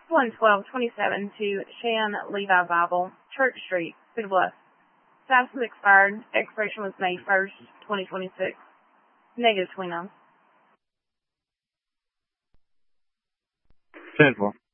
11227 to Shan Levi Bible, Church Street, Cedar Bluff. Status is expired. Expiration was May 1st, 2026. Negative 29. 10-4.